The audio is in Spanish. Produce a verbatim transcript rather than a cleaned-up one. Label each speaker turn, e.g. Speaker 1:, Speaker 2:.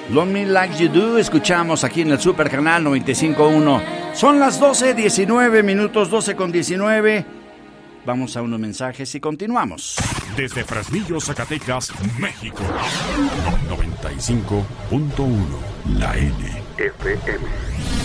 Speaker 1: Love Me Like You Do, escuchamos aquí en el Super Canal noventa y cinco punto uno. Son las doce diecinueve minutos, doce con diecinueve. Vamos a unos mensajes y continuamos.
Speaker 2: Desde Fresnillo, Zacatecas, México. noventa y cinco punto uno, la N F M.